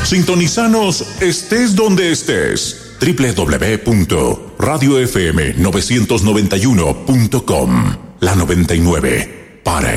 Sintonizanos estés donde estés. www.radiofm991.com. La 99 para